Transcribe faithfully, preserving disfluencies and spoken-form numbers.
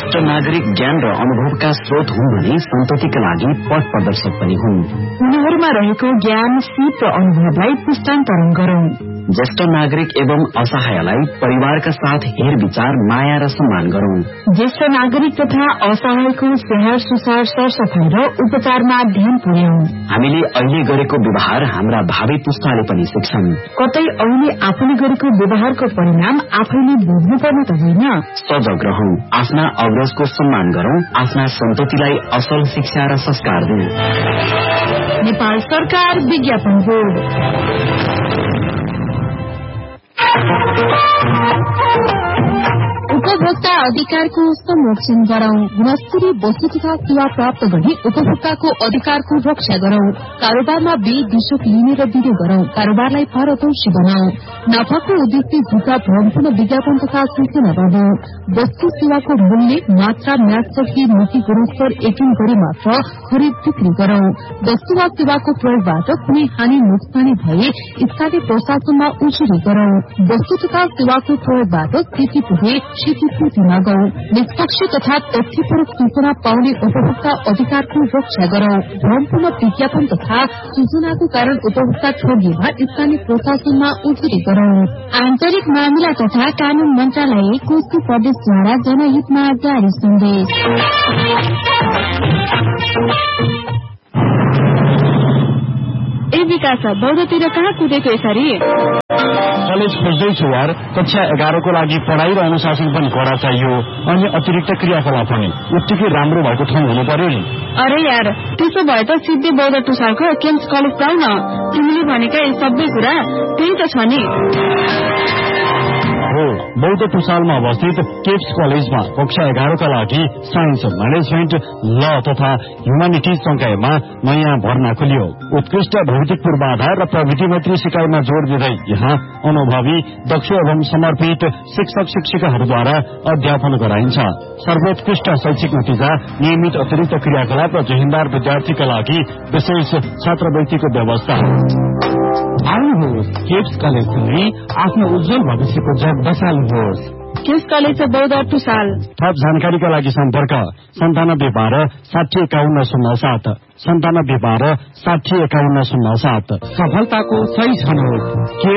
ज्येष्ठ नागरिक ज्ञान र अनुभवका स्रोत हुन् भने सन्ततिका लागि पथ प्रदर्शक पनि हुन्। उनीहरूमा रहेको ज्ञान, सिप र अनुभवलाई पुष्टान्तरण गरौं। ज्येष्ठ नागरिक एवं असहायलाई परिवारका साथ हेर विचार, माया र सम्मान गरौं। ज्येष्ठ नागरिक तथा असहायको स्याहार सुसार, सरसफाई र उपचारमा ध्यान पुर्याउँ। हामीले अहिले गरेको व्यवहार हाम्रा भावी पुस्ताले पनि सिक्छन्। कतै अहिले आफूले गरेको व्यवहारको परिणाम आफैले भोग्नुपर्ने त होइन। सजग रहौं, आफ्ना अग्रजको सम्मान गरौं, आफ्ना सन्ततिलाई असल शिक्षा र संस्कार दिउँ। नेपाल सरकार विज्ञापन बोर्ड। उपभोक्ता अधिकारको संरक्षण गरौं। गुणस्तरीय वस्तु तथा सेवा प्राप्त गरी उपभोक्ताको अधिकारको रक्षा गरौं। कारोबारमा बेदिशक लिने र दिने गरौं। कारोबारलाई पारदर्शी बनाऊ। नाफाको उद्देश्य जुका भ्रमपूर्ण विज्ञापन तथा सूचना गर्नु। वस्तु सेवाको मूल्य, मात्रा, म्याचसकी नीति गुणस्तर एकिन गरी मात्र खरिद बिक्री गरौं। वस्तु वा सेवाको प्रयोगबाट कुनै हानि नोक्सानी भए स्थानीय प्रशासनमा उजुरी गरौं। वस्तु तथा सेवाको प्रयोगबाट क्षति पुगे क्षतिपूर्ति मागौं। निष्पक्ष तथा तथ्यपरक सूचना पाउने उपभोक्ता अधिकारको रक्षा गरौं। भ्रमपूर्ण विज्ञापन तथा सूचनाको कारण उपभोक्ता ठगिएमा स्थानीय प्रशासनमा उजुरी गरौं। आन्तरिक मामिला तथा कानून मन्त्रालय, कोशी प्रदेशद्वारा जनहितमा जारी सन्देश। ए विकास, बौद्धतिर कहाँ कुदेको यसरी? कलेज खोज्दैछु यार। कक्षा एघारको लागि पढ़ाई र अनुशासन पनि कडा चाहियो, अनि अतिरिक्त क्रियाकलाप पनि उत्तिकै राम्रो भएको ठाउँ हुनु पर्यो नि। अरे यार, त्यसो भए त सिधै बौद्ध टुसालको केम्स कलेज जाऊ न। तिमीले भनेका यी सबै कुरा त्यही त छ नि। हो, बौद्ध टुसालमा अवस्थित केप्स कलेजमा कक्षा एघारका लागि साइन्स, म्यानेजमेन्ट, ल तथा ह्युमानिटिज संकायमा नयाँ भर्ना खोलियो। उत्कृष्ट भौतिक पूर्वाधार र प्रविधि मैत्री सिकाइमा जोड़ दिँदै यहाँ अनुभवी, दक्ष एवं समर्पित शिक्षक शिक्षिकाहरूद्वारा अध्यापन गराइन्छ। सर्वोत्कृष्ट शैक्षिक नतिजा, नियमित अतिरिक्त क्रियाकलाप र जहिन्दार विद्यार्थीका लागि विशेष छात्रवृत्तिको व्यवस्था। आउनुहोस्, केप्स कलेज सुन्दै आफ्नो उज्जवल भविष्यको जग बसाल्नुहोस्। केप्स कलेज बौद्ध टुसाल। थप जानकारीका लागि सम्पर्क सन्तानब्बे बाह्र साठी एकाउन्न शून्य सात सन्तानब्बे बाह्र साठी एकाउन्न शून्य सात। सफलताको सही छनौट।